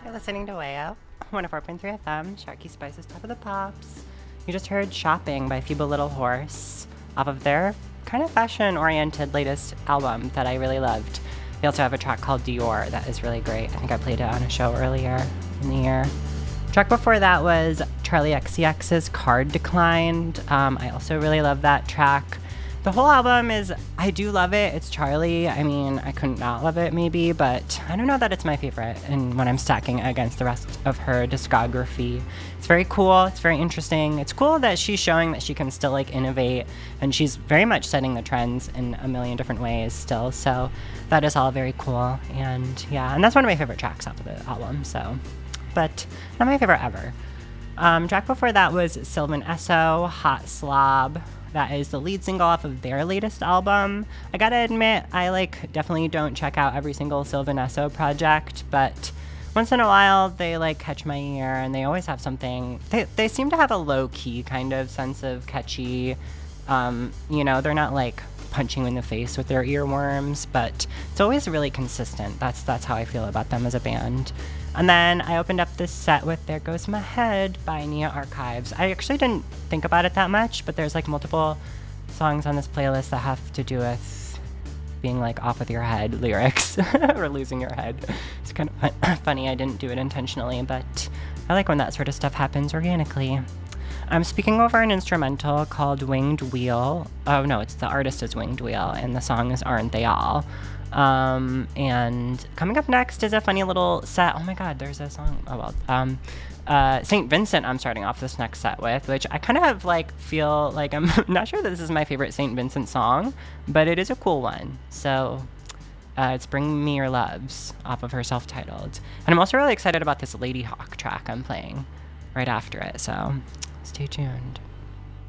You're listening to WAYO, 104.3 FM, Sharky Spice's Top of the Pops. You just heard Shopping by Feeble Little Horse off of their kind of fashion-oriented latest album that I really loved. They also have a track called Dior that is really great. I think I played it on a show earlier in the year. Track before that was Charlie XCX's Card Declined. I also really love that track. The whole album I do love it. It's Charlie. I mean, I couldn't not love it maybe, but I don't know that it's my favorite. And when I'm stacking it against the rest of her discography, it's very cool. It's very interesting. It's cool that she's showing that she can still like innovate, and she's very much setting the trends in a million different ways still. So that is all very cool. And yeah, and that's one of my favorite tracks off of the album. So, but not my favorite ever. Track before that was Sylvan Esso, Hot Slob. That is the lead single off of their latest album. I gotta admit, I definitely don't check out every single Sylvan Esso project, but once in a while they catch my ear, and they always have something. They seem to have a low-key kind of sense of catchy. They're not punching you in the face with their earworms, but it's always really consistent. That's how I feel about them as a band. And then I opened up this set with There Goes My Head by Nia Archives. I actually didn't think about it that much, but there's multiple songs on this playlist that have to do with being off with your head lyrics or losing your head. It's kind of funny. I didn't do it intentionally, but I like when that sort of stuff happens organically. I'm speaking over an instrumental called Winged Wheel. Oh no, the artist is Winged Wheel, and the song is Aren't They All? And coming up next is a funny little set. Oh my god, there's a song. Oh well. St. Vincent I'm starting off this next set with, which I kind of feel like I'm not sure that this is my favorite St. Vincent song, but it is a cool one. So it's Bring Me Your Loves off of her self-titled. And I'm also really excited about this Lady Hawk track I'm playing right after it, so stay tuned.